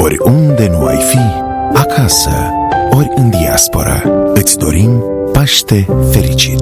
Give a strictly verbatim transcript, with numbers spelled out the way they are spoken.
Oriunde nu ai fi, acasă, ori în diasporă, îți dorim Paște fericit!